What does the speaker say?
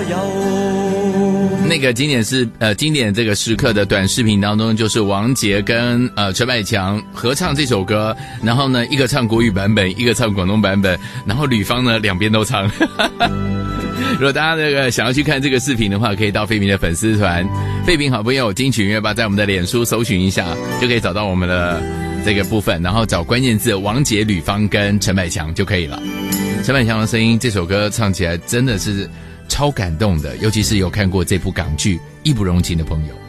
有。 那个经典这个时刻的短视频当中，就是王杰跟陈百强合唱这首歌，然后呢，一个唱国语版本，一个唱广东版本，然后吕方呢两边都唱。如果大家那个想要去看这个视频的话，可以到废品的粉丝团废品好朋友金曲音乐吧，在我们的脸书搜寻一下，就可以找到我们的这个部分，然后找关键字王杰、吕方跟陈百强就可以了。陈百强的声音，这首歌唱起来真的是超感动的，尤其是有看过这部港剧《义不容情》的朋友。